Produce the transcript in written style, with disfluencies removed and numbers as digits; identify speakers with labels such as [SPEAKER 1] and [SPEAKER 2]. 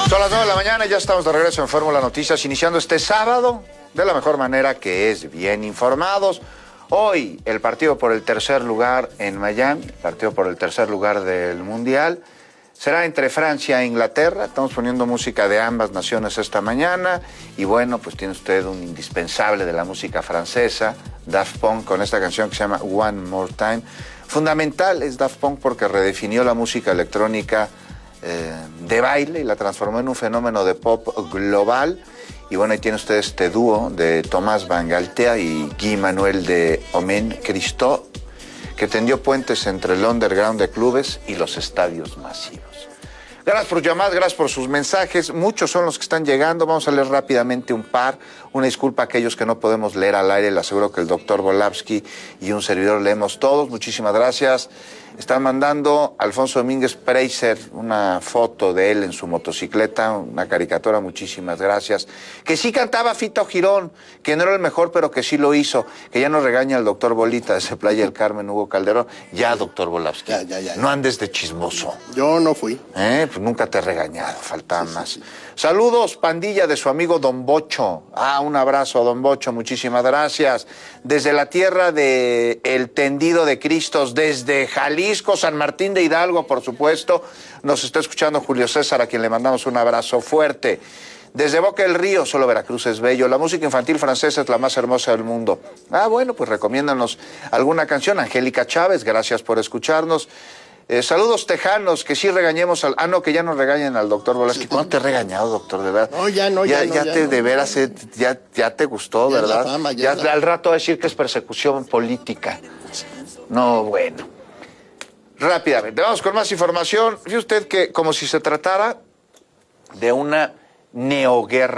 [SPEAKER 1] Son las 9 de la mañana y ya estamos de regreso en Fórmula Noticias, iniciando este sábado de la mejor manera, que es bien informados. Hoy el partido por el tercer lugar en Miami, el partido por el tercer lugar del Mundial, será entre Francia e Inglaterra. Estamos poniendo música de ambas naciones esta mañana y bueno, pues tiene usted un indispensable de la música francesa, Daft Punk, con esta canción que se llama One More Time. Fundamental es Daft Punk porque redefinió la música electrónica de baile y la transformó en un fenómeno de pop global. Y bueno, ahí tiene usted este dúo de Thomas Van Galtea y Guy Manuel de Omen Christo, que tendió puentes entre el underground de clubes y los estadios masivos. Gracias por llamar, gracias por sus mensajes. Muchos son los que están llegando. Vamos a leer rápidamente un par. Una disculpa a aquellos que no podemos leer al aire. Le aseguro que el doctor Volavsky y un servidor leemos todos. Muchísimas gracias. Están mandando Alfonso Domínguez Preiser una foto de él en su motocicleta, una caricatura. Muchísimas gracias. Que sí cantaba Fito Girón, que no era el mejor, pero que sí lo hizo. Que ya nos regaña el doctor Bolita de Playa del Carmen, Hugo Calderón. Ya, doctor Volavsky.
[SPEAKER 2] Ya.
[SPEAKER 1] No andes de chismoso.
[SPEAKER 2] Yo no fui.
[SPEAKER 1] Pues nunca te he regañado, faltaba más. Sí. Saludos, pandilla de su amigo Don Bocho. Un abrazo, Don Bocho, muchísimas gracias. Desde la tierra de El Tendido de Cristos, desde Jalisco, San Martín de Hidalgo, por supuesto, nos está escuchando Julio César, a quien le mandamos un abrazo fuerte. Desde Boca del Río, solo Veracruz es bello. La música infantil francesa es la más hermosa del mundo. Bueno, pues recomiéndanos alguna canción. Angélica Chávez, gracias por escucharnos. Saludos tejanos, que sí regañemos al... no, que ya no regañen al doctor Volavsky. ¿Cuándo te he regañado, doctor? De verdad.
[SPEAKER 2] No, ya no.
[SPEAKER 1] De veras, ya te gustó,
[SPEAKER 2] ya
[SPEAKER 1] ¿verdad?
[SPEAKER 2] La fama,
[SPEAKER 1] al rato va a decir que es persecución política. No, bueno. Rápidamente, vamos con más información. Fíjese usted que como si se tratara de una neoguerra